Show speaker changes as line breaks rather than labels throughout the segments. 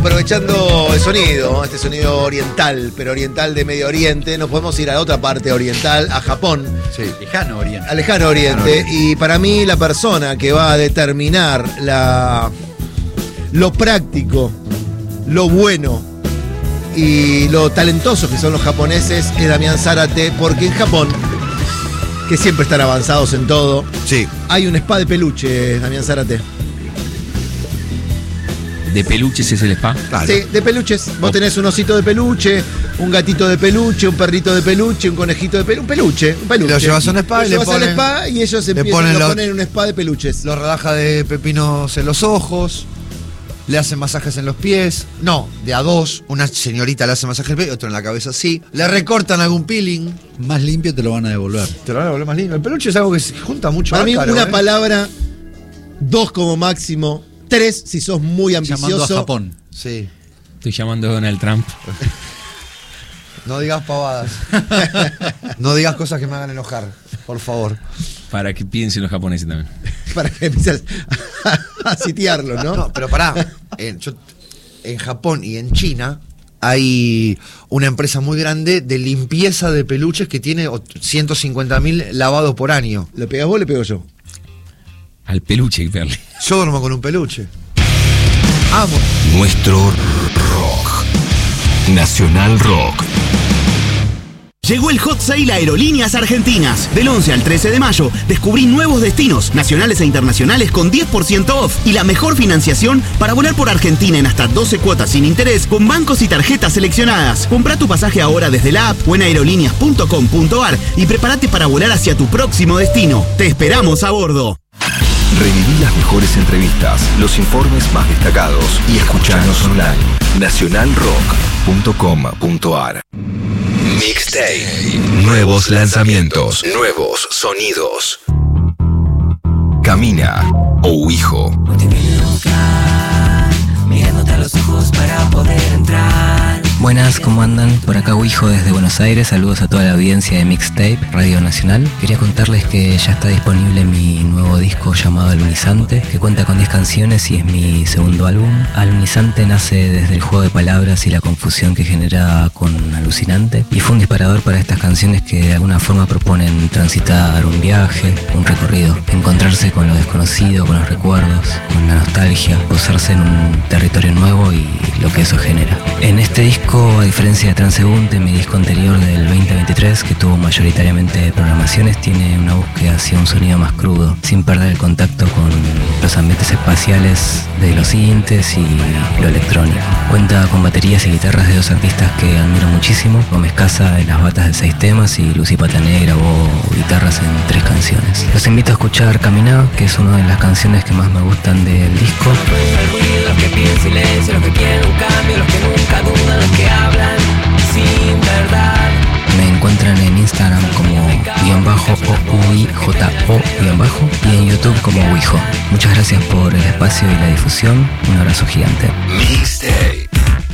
aprovechando el sonido, este sonido oriental, pero oriental de Medio Oriente, nos podemos ir a la otra parte oriental, a Japón.
Sí, lejano Oriente.
Al lejano Oriente. Y para mí la persona que va a determinar lo práctico, lo bueno y lo talentosos que son los japoneses es Damián Zárate, porque en Japón, que siempre están avanzados en todo,
sí,
hay un spa de peluche, Damián Zárate.
¿De peluches es el spa?
claro.
Sí, de peluches. Vos tenés un osito de peluche, un gatito de peluche, un perrito de peluche, un conejito de peluche. Un peluche.
Lo llevas a un spa y le
Lo llevas al
ponen-
spa y ellos
le
empiezan
ponen
a poner un spa de peluches.
Los relaja de pepinos en los ojos, le hacen masajes en los pies. No, de a dos, una señorita le hace masaje en el pie, otro en la cabeza así. Le recortan algún peeling.
Más limpio te lo van a devolver.
Te lo van a volver más lindo. El peluche es algo que se junta mucho.
Para mí,
ácaro,
una palabra, 2 como máximo, 3 si sos muy
Llamando a
ambicioso.
Japón.
Sí.
Estoy llamando a Donald Trump.
No digas pavadas. No digas cosas que me hagan enojar, por favor.
Para que piensen los japoneses también.
Para que empieces a sitiarlo, ¿no?
No, pero pará. En Japón y en China hay una empresa muy grande de limpieza de peluches que tiene 150.000 lavados por año.
¿Lo pegás vos o le pego yo?
Al peluche, Perle.
Yo duermo con un peluche. Amo.
Nuestro rock. Nacional Rock.
Llegó el Hot Sale a Aerolíneas Argentinas. Del 11 al 13 de mayo, descubrí nuevos destinos, nacionales e internacionales con 10% off y la mejor financiación para volar por Argentina en hasta 12 cuotas sin interés con bancos y tarjetas seleccionadas. Comprá tu pasaje ahora desde la app o en aerolíneas.com.ar y prepárate para volar hacia tu próximo destino. Te esperamos a bordo.
Reviví las mejores entrevistas, los informes más destacados y escuchanos online. Nacionalrock.com.ar. Mixtape. Nuevos lanzamientos, nuevos sonidos. Camina o Hijo.
No te viene a buscar, mirándote a los ojos para poder entrar.
Buenas, ¿cómo andan? Por acá Hijo desde Buenos Aires, saludos a toda la audiencia de Mixtape, Radio Nacional. Quería contarles que ya está disponible mi nuevo disco llamado Alunizante, que cuenta con 10 canciones y es mi segundo álbum. Alunizante nace desde el juego de palabras y la confusión que genera con alucinante, y fue un disparador para estas canciones que de alguna forma proponen transitar un viaje, un recorrido, encontrarse con lo desconocido, con los recuerdos, con la nostalgia, posarse en un territorio nuevo y lo que eso genera. En este disco, a diferencia de Transeúnte, mi disco anterior del 2023, que tuvo mayoritariamente programaciones, tiene una búsqueda hacia un sonido más crudo, sin perder el contacto con los ambientes espaciales de los sintes y lo electrónico. Cuenta con baterías y guitarras de 2 artistas que admiro muchísimo, Gómez Casa en las batas de 6 temas y Lucy Patané grabó guitarras en 3 canciones. Los invito a escuchar Caminá, que es una de las canciones que más me gustan del disco.
Los que piden silencio, los que quieren un cambio, los que nunca dudan, los que hablan sin verdad.
Me encuentran en Instagram como _OUIJO- y en YouTube como Wijo. Muchas gracias por el espacio y la difusión. Un abrazo gigante.
Mixtape.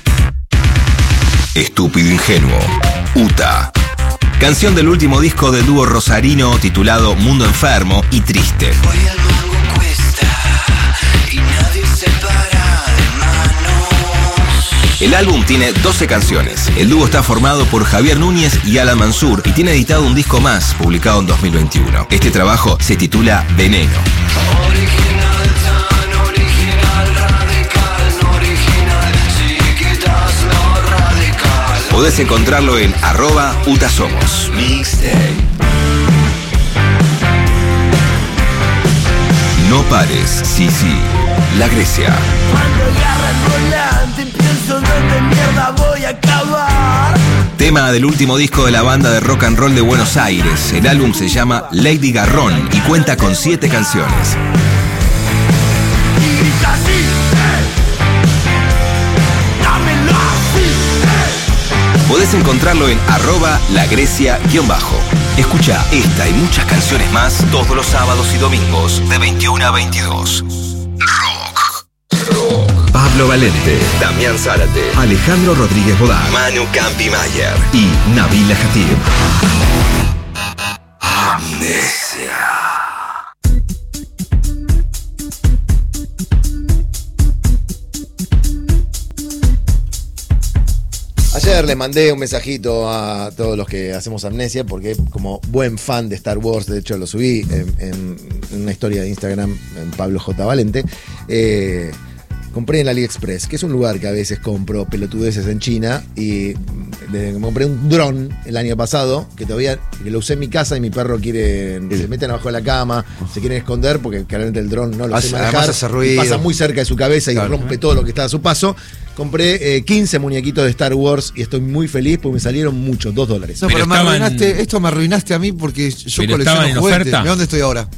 Estúpido Ingenuo. Uta. Canción del último disco del dúo rosarino titulado Mundo Enfermo y Triste.
Hoy el mango cuesta y nadie se para de manos.
El álbum tiene 12 canciones. El dúo está formado por Javier Núñez y Alan Mansur y tiene editado un disco más, publicado en 2021. Este trabajo se titula Veneno.
Original, tan original, radical, no original, si quitas lo radical.
Podés encontrarlo en @utasomos. Mixtape. No pares, sí, La Grecia.
Cuando agarra el volante pienso dónde mierda voy a acabar.
Tema del último disco de la banda de rock and roll de Buenos Aires. El álbum se llama Lady Garrón y cuenta con 7 canciones.
Y grita así, dámelo así,
Podés encontrarlo en @lagrecia_. Escucha esta y muchas canciones más todos los sábados y domingos de 21 a 22. Rock. Pablo Valente, Damián Zárate, Alejandro Rodríguez Bodán, Manu Campi Mayer y Nabila Jatib. Amnesia.
Ayer les mandé un mensajito a todos los que hacemos Amnesia, porque como buen fan de Star Wars, de hecho lo subí en una historia de Instagram, en Pablo J. Valente, compré en AliExpress, que es un lugar que a veces compro pelotudeces en China, y compré un dron el año pasado, que lo usé en mi casa y mi perro se meten abajo de la cama, se quieren esconder porque claramente el dron no lo sé manejar,
hace ruido.
Pasa muy cerca de su cabeza y rompe todo lo que está a su paso. Compré 15 muñequitos de Star Wars y estoy muy feliz porque me salieron muchos, $2.
No, pero esto me arruinaste a mí porque yo colecciono juguetes. ¿De dónde estoy ahora?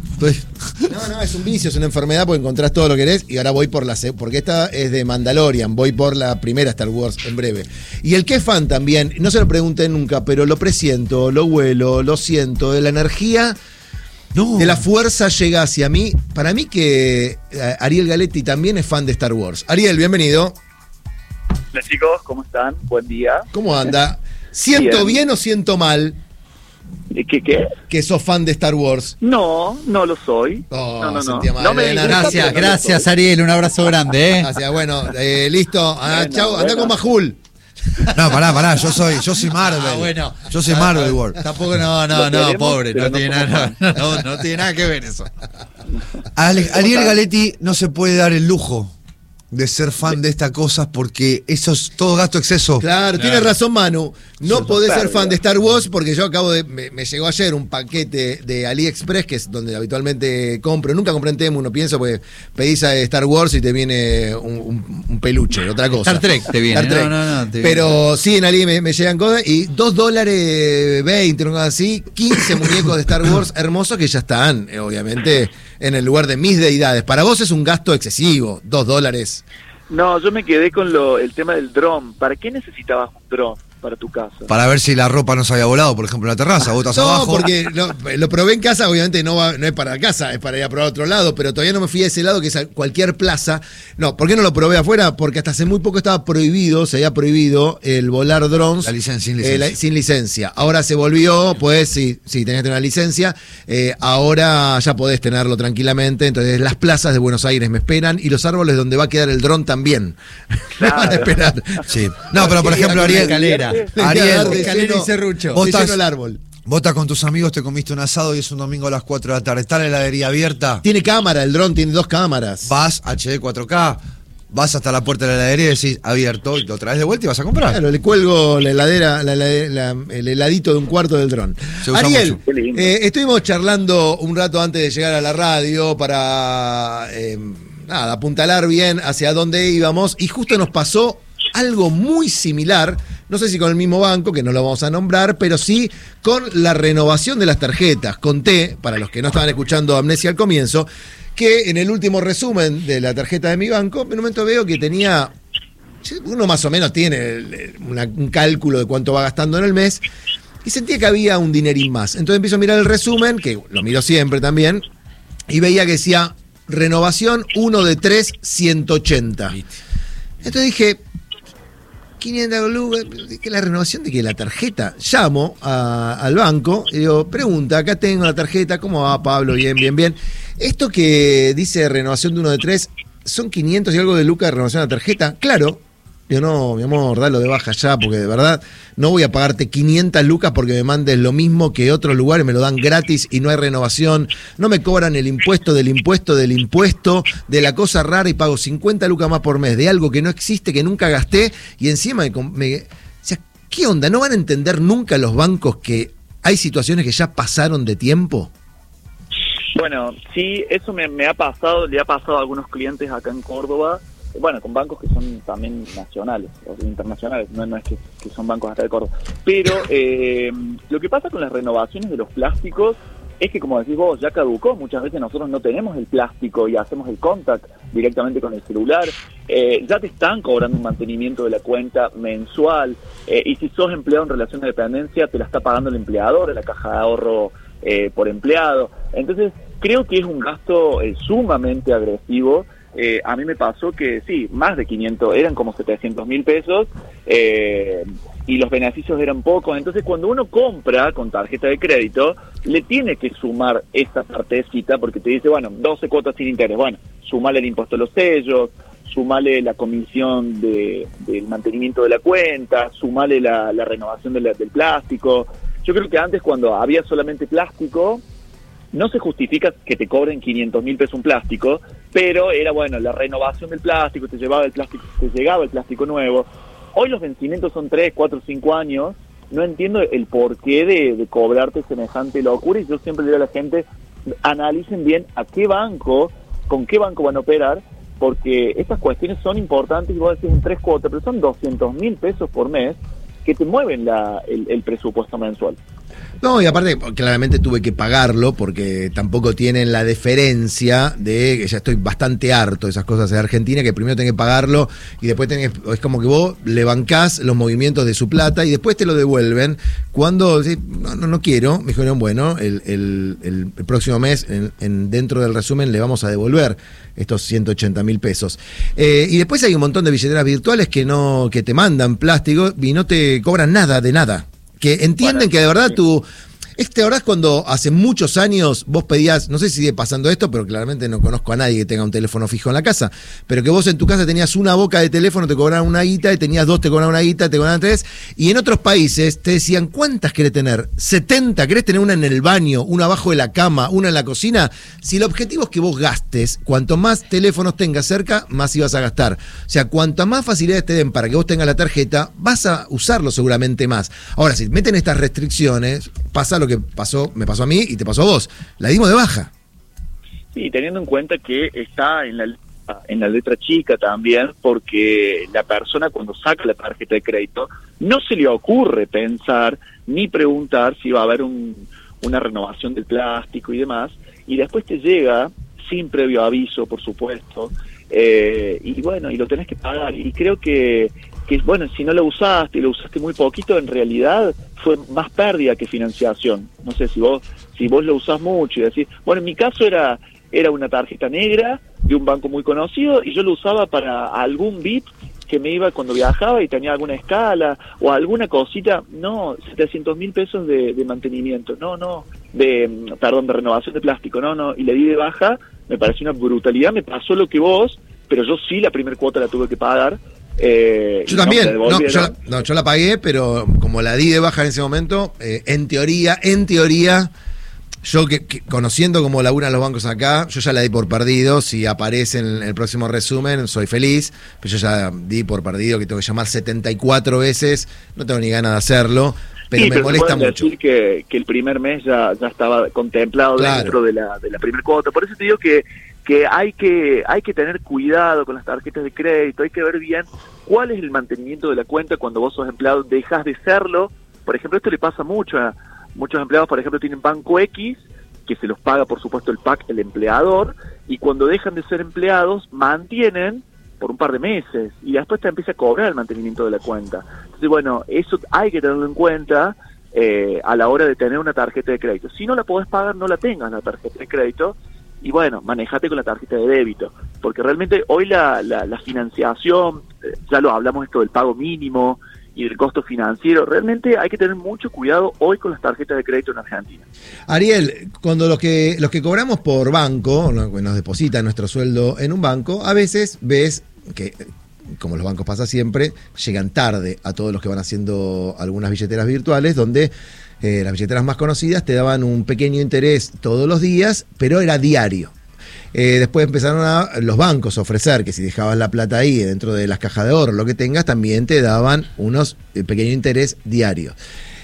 No, es un vicio, es una enfermedad porque encontrás todo lo que querés y ahora voy por porque esta es de Mandalorian, voy por la primera Star Wars en breve. Y el que es fan también, no se lo pregunté nunca, pero lo presiento, lo huelo, lo siento, de la energía, de la fuerza llega hacia mí. Para mí que Ariel Galetti también es fan de Star Wars. Ariel, bienvenido.
Hola chicos, ¿cómo están? Buen día.
¿Cómo anda? ¿Siento bien o siento mal?
¿Qué?
Que sos fan de Star Wars.
No lo soy.
No.
Gracias Ariel, un abrazo grande.
Gracias, bueno, listo. Chau, anda con Majul.
No, pará, yo soy Marvel.
Bueno.
Yo soy Marvel World.
Tampoco no, pobre, no tiene nada que ver eso.
Ariel Galetti no se puede dar el lujo de ser fan de estas cosas porque eso es todo gasto exceso.
Claro, tiene razón Manu. No podés ser fan de Star Wars porque yo me llegó ayer un paquete de AliExpress, que es donde habitualmente compro. Nunca compré en Temu, no pienso, porque pedís a Star Wars y te viene un peluche, otra cosa.
Star Trek te viene.
Star Trek.
No,
pero sí, en Ali me llegan cosas y $2.20, una cosa así, 15 muñecos de Star Wars hermosos que ya están, obviamente, en el lugar de mis deidades. Para vos es un gasto excesivo, $2.
No, yo me quedé con el tema del dron. ¿Para qué necesitabas un dron para tu casa?
Para ver si la ropa no se había volado, por ejemplo, en la terraza. Vos estás abajo.
No, porque lo probé en casa, obviamente no es para casa, es para ir a probar a otro lado, pero todavía no me fui a ese lado, que es a cualquier plaza. No, ¿por qué no lo probé afuera? Porque hasta hace muy poco se había prohibido el volar drones.
La licencia, sin licencia.
Sin licencia. Ahora se volvió, pues sí, tenés que tener una licencia. Ahora ya podés tenerlo tranquilamente. Entonces las plazas de Buenos Aires me esperan y los árboles donde va a quedar el dron también.
Claro.
Me van a esperar.
Sí. No, pero por ejemplo, Ariel.
Escalera y serrucho.
Vos estás
el árbol.
Vos estás con tus amigos, te comiste un asado y es un domingo a las 4 de la tarde. Está la heladería abierta.
Tiene cámara, el dron tiene 2 cámaras.
Vas HD 4K, vas hasta la puerta de la heladería y decís abierto y lo traes de vuelta y vas a comprar.
Claro, le cuelgo la heladera, el heladito de un cuarto del dron. Ariel, estuvimos charlando un rato antes de llegar a la radio para apuntalar bien hacia dónde íbamos y justo nos pasó algo muy similar, no sé si con el mismo banco, que no lo vamos a nombrar, pero sí con la renovación de las tarjetas. Conté, para los que no estaban escuchando Amnesia al comienzo, que en el último resumen de la tarjeta de mi banco, en un momento veo que tenía, uno más o menos tiene un cálculo de cuánto va gastando en el mes, y sentía que había un dinerín más. Entonces empiezo a mirar el resumen, que lo miro siempre también, y veía que decía renovación 1 de 3, 180. Entonces dije, 500 lucas, que la renovación de que la tarjeta. Llamo al banco y digo, pregunta, acá tengo la tarjeta, ¿cómo va Pablo? Bien. Esto que dice renovación de 1 de 3, ¿son 500 y algo de lucas de renovación de la tarjeta? Claro. Digo, no, mi amor, dalo de baja ya, porque de verdad no voy a pagarte 500 lucas porque me mandes lo mismo que otros lugares, me lo dan gratis y no hay renovación. No me cobran el impuesto del impuesto del impuesto, de la cosa rara y pago 50 lucas más por mes de algo que no existe, que nunca gasté y encima o sea, ¿qué onda? ¿No van a entender nunca los bancos que hay situaciones que ya pasaron de tiempo?
Bueno, sí, eso me ha pasado, le ha pasado a algunos clientes acá en Córdoba. Bueno, con bancos que son también nacionales o internacionales, no es que son bancos acá de Córdoba. Pero lo que pasa con las renovaciones de los plásticos es que, como decís vos, ya caducó. Muchas veces nosotros no tenemos el plástico y hacemos el contact directamente con el celular. Ya te están cobrando un mantenimiento de la cuenta mensual. Y si sos empleado en relación de dependencia, te la está pagando el empleador de la caja de ahorro por empleado. Entonces, creo que es un gasto sumamente agresivo. A mí me pasó que sí, más de 500, eran como 700.000 pesos y los beneficios eran pocos. Entonces cuando uno compra con tarjeta de crédito, le tiene que sumar esa partecita porque te dice, bueno, 12 cuotas sin interés, bueno, sumale el impuesto a los sellos, sumale la comisión del mantenimiento de la cuenta, sumale la renovación del plástico. Yo creo que antes, cuando había solamente plástico, no se justifica que te cobren 500.000 pesos un plástico, pero era bueno, la renovación del plástico, te llegaba el plástico nuevo. Hoy los vencimientos son 3, 4, 5 años. No entiendo el porqué de cobrarte semejante locura, y yo siempre le digo a la gente, analicen bien con qué banco van a operar, porque estas cuestiones son importantes, y vos decís en 3 cuotas, pero son 200.000 pesos por mes que te mueven el presupuesto mensual.
No, y aparte, claramente tuve que pagarlo porque tampoco tienen la deferencia de que ya estoy bastante harto de esas cosas de Argentina, que primero tenés que pagarlo y después es como que vos le bancás los movimientos de su plata y después te lo devuelven cuando no quiero. Me dijeron, bueno, el próximo mes dentro del resumen le vamos a devolver estos 180.000 pesos. Y después hay un montón de billeteras virtuales que te mandan plástico y no te cobran nada de nada. Que entienden que de verdad ¿te acordás cuando hace muchos años vos pedías, no sé si sigue pasando esto, pero claramente no conozco a nadie que tenga un teléfono fijo en la casa, pero que vos en tu casa tenías una boca de teléfono, te cobraban una guita, y tenías 2, te cobraban una guita, te cobraban 3, y en otros países te decían, ¿cuántas querés tener? 70, ¿querés tener una en el baño, una abajo de la cama, una en la cocina? Si el objetivo es que vos gastes, cuanto más teléfonos tengas cerca, más ibas a gastar. O sea, cuanto más facilidades te den para que vos tengas la tarjeta, vas a usarlo seguramente más. Ahora, si meten estas restricciones, pasa lo que me pasó a mí y te pasó a vos. La dimos de baja.
Sí, teniendo en cuenta que está en la letra chica también, porque la persona cuando saca la tarjeta de crédito no se le ocurre pensar ni preguntar si va a haber una renovación del plástico y demás, y después te llega sin previo aviso, por supuesto, y bueno, y lo tenés que pagar. Y creo que bueno, si no lo usaste y lo usaste muy poquito, en realidad fue más pérdida que financiación. No sé, si vos lo usás mucho y decís, bueno, en mi caso era una tarjeta negra de un banco muy conocido y yo lo usaba para algún VIP que me iba cuando viajaba y tenía alguna escala o alguna cosita. No, 700.000 pesos de mantenimiento, de renovación de plástico, y le di de baja. Me pareció una brutalidad. Me pasó lo que vos, pero yo sí la primer cuota la tuve que pagar.
Yo también, yo la pagué, pero como la di de baja en ese momento, en teoría, yo conociendo cómo laburan los bancos acá, yo ya la di por perdido. Si aparece en el próximo resumen, soy feliz, pero yo ya di por perdido que tengo que llamar 74 veces, no tengo ni ganas de hacerlo, pero me molesta mucho.
Decir que el primer mes ya estaba contemplado dentro de la primera cuota. Por eso te digo que hay que tener cuidado con las tarjetas de crédito, hay que ver bien cuál es el mantenimiento de la cuenta cuando vos sos empleado, dejas de serlo. Por ejemplo, esto le pasa mucho a muchos empleados. Por ejemplo, tienen Banco X, que se los paga, por supuesto, el PAC, el empleador, y cuando dejan de ser empleados, mantienen por un par de meses, y después te empieza a cobrar el mantenimiento de la cuenta. Entonces, bueno, eso hay que tenerlo en cuenta a la hora de tener una tarjeta de crédito. Si no la podés pagar, no la tengas la tarjeta de crédito, y bueno, manejate con la tarjeta de débito, porque realmente hoy la financiación, ya lo hablamos esto del pago mínimo y del costo financiero, realmente hay que tener mucho cuidado hoy con las tarjetas de crédito en Argentina.
Ariel, cuando los que cobramos por banco, nos depositan nuestro sueldo en un banco, a veces ves que, como los bancos pasa siempre, llegan tarde a todos los que van haciendo algunas billeteras virtuales, donde las billeteras más conocidas te daban un pequeño interés todos los días, pero era diario. Después empezaron los bancos a ofrecer que si dejabas la plata ahí dentro de las cajas de ahorro, lo que tengas, también te daban unos pequeños interés diarios.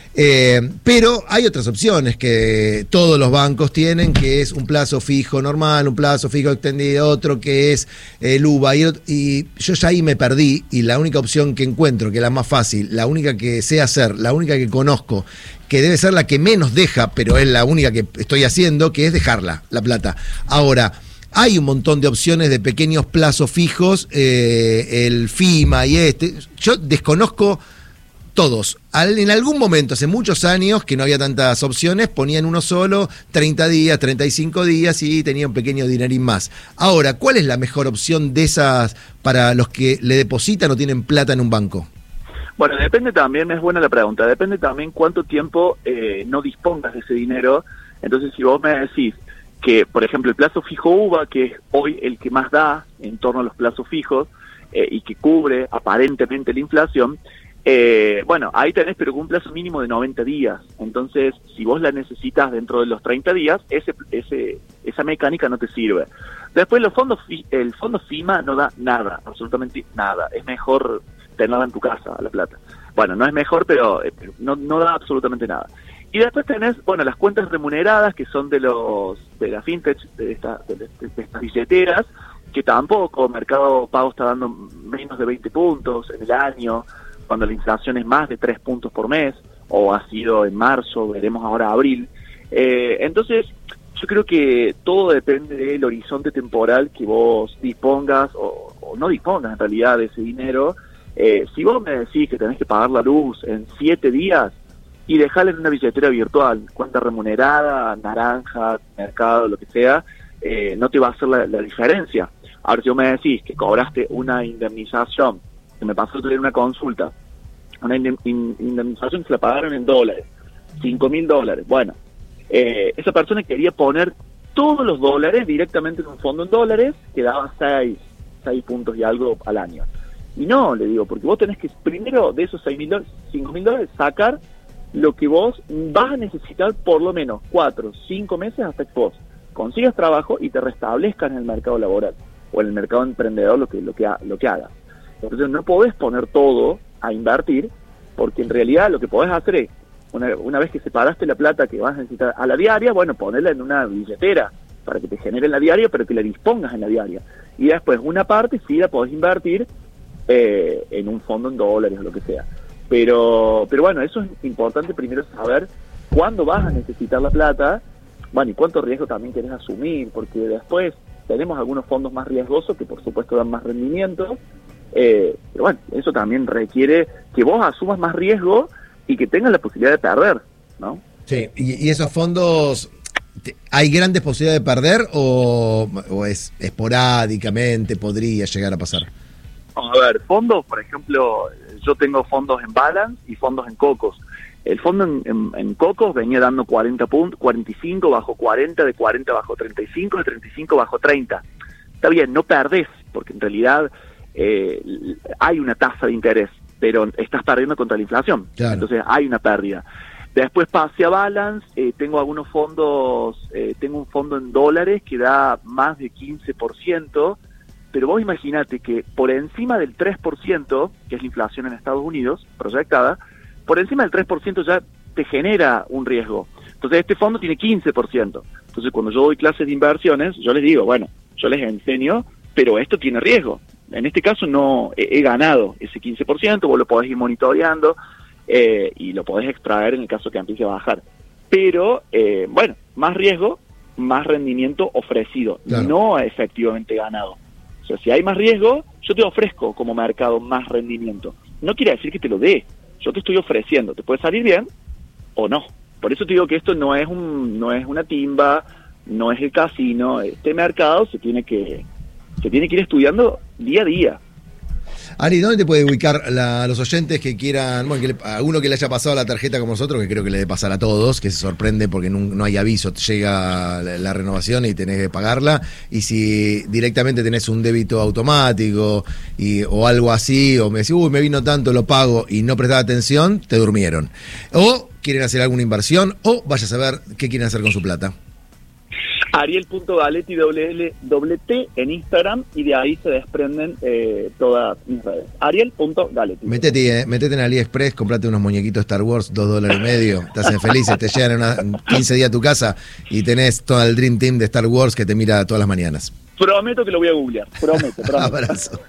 Pero hay otras opciones que todos los bancos tienen, que es un plazo fijo normal, un plazo fijo extendido, otro que es el UVA, y yo ya ahí me perdí, y la única opción que encuentro, que es la más fácil, la única que sé hacer, la única que conozco, que debe ser la que menos deja, pero es la única que estoy haciendo, que es dejarla, la plata. Ahora, hay un montón de opciones de pequeños plazos fijos, el FIMA y yo desconozco todos. En algún momento, hace muchos años, que no había tantas opciones, ponían uno solo, 30 días, 35 días y tenía un pequeño dinerín más. Ahora, ¿cuál es la mejor opción de esas para los que le depositan o tienen plata en un banco?
Bueno, depende también, es buena la pregunta, depende también cuánto tiempo no dispongas de ese dinero. Entonces, si vos me decís que, por ejemplo, el plazo fijo UVA, que es hoy el que más da en torno a los plazos fijos y que cubre aparentemente la inflación, bueno, ahí tenés, pero con un plazo mínimo de 90 días. Entonces, si vos la necesitas dentro de los 30 días, esa mecánica no te sirve. Después, el fondo FIMA no da nada, absolutamente nada. Es mejor tenerla en tu casa, la plata. Bueno, no es mejor, pero no da absolutamente nada. Y después tenés, bueno, las cuentas remuneradas, que son de la fintech, de estas billeteras, que tampoco Mercado Pago está dando menos de 20 puntos en el año, cuando la inflación es más de 3 puntos por mes, o ha sido en marzo, veremos ahora abril. Entonces, yo creo que todo depende del horizonte temporal que vos dispongas, o no dispongas en realidad de ese dinero. Si vos me decís que tenés que pagar la luz en 7 días, y dejarla en una billetera virtual, cuenta remunerada, naranja, mercado, lo que sea, no te va a hacer la diferencia. Ahora, si vos me decís que cobraste una indemnización, que me pasó a tener una consulta, una indemnización que se la pagaron en dólares, $5.000, bueno, esa persona quería poner todos los dólares directamente en un fondo en dólares que daba 6 puntos y algo al año. Y no, le digo, porque vos tenés que primero de esos $5.000 sacar lo que vos vas a necesitar por lo menos 4 o 5 meses hasta que vos consigas trabajo y te restablezcas en el mercado laboral o en el mercado emprendedor lo que hagas. Entonces no podés poner todo a invertir, porque en realidad lo que podés hacer es, una vez que separaste la plata que vas a necesitar a la diaria, bueno, ponerla en una billetera para que te genere en la diaria, pero que la dispongas en la diaria. Y después una parte sí la podés invertir en un fondo en dólares o lo que sea. Pero bueno, eso es importante primero saber cuándo vas a necesitar la plata, bueno, y cuánto riesgo también querés asumir, porque después tenemos algunos fondos más riesgosos que por supuesto dan más rendimiento, pero bueno, eso también requiere que vos asumas más riesgo y que tengas la posibilidad de perder, ¿no?
Sí, y esos fondos, ¿hay grandes posibilidades de perder o es esporádicamente podría llegar a pasar?
A ver, fondos, por ejemplo, yo tengo fondos en Balance y fondos en Cocos. El fondo en Cocos venía dando 40 puntos, 45 bajo 40, de 40 bajo 35, de 35 bajo 30. Está bien, no perdés, porque en realidad hay una tasa de interés, pero estás perdiendo contra la inflación. Claro. Entonces hay una pérdida. Después pasé a Balance, tengo algunos fondos, tengo un fondo en dólares que da más de 15%, pero vos imaginate que por encima del 3%, que es la inflación en Estados Unidos, proyectada, por encima del 3% ya te genera un riesgo. Entonces este fondo tiene 15%. Entonces cuando yo doy clases de inversiones, yo les digo, bueno, yo les enseño, pero esto tiene riesgo. En este caso no he ganado ese 15%, vos lo podés ir monitoreando y lo podés extraer en el caso que empiece a bajar. Pero, bueno, más riesgo, más rendimiento ofrecido, claro, no efectivamente ganado. O sea, si hay más riesgo, yo te ofrezco como mercado más rendimiento. No quiere decir que te lo dé, yo te estoy ofreciendo. Te puede salir bien o no. Por eso te digo que esto no es una timba, no es el casino. Este mercado se tiene que ir estudiando día a día.
Ari, ¿dónde te puede ubicar los oyentes que quieran, bueno, alguno que le haya pasado la tarjeta como nosotros, que creo que le debe pasar a todos, que se sorprende porque no hay aviso, llega la renovación y tenés que pagarla, y si directamente tenés un débito automático o algo así, o me decís, me vino tanto, lo pago, y no prestás atención, te durmieron. O quieren hacer alguna inversión, o vaya a saber qué quieren hacer con su plata.
Ariel.Galetti _T en Instagram, y de ahí se desprenden todas mis redes. Ariel.Galetti.
Metete en AliExpress, comprate unos muñequitos Star Wars, $2.50, te hacen felices, te llegan en 15 días a tu casa y tenés todo el Dream Team de Star Wars que te mira todas las mañanas.
Prometo que lo voy a googlear, prometo.
Abrazo.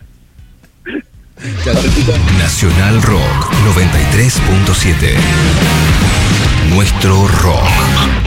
Nacional Rock 93.7. Nuestro rock.